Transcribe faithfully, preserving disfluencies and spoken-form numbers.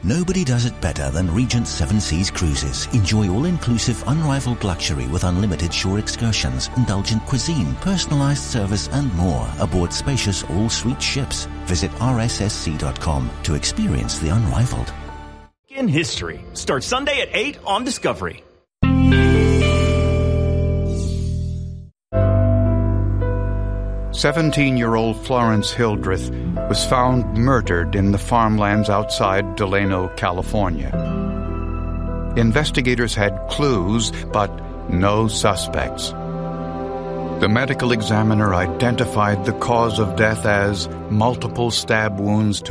Nobody does it better than Regent Seven Seas Cruises. Enjoy all-inclusive, unrivaled luxury with unlimited shore excursions, indulgent cuisine, personalized service and more aboard spacious all-suite ships. Visit r s s c dot com to experience the unrivaled. In History starts Sunday at eight on Discovery. seventeen-year-old Florence Hildreth was found murdered in the farmlands outside Delano, California. Investigators had clues, but no suspects. The medical examiner identified the cause of death as multiple stab wounds to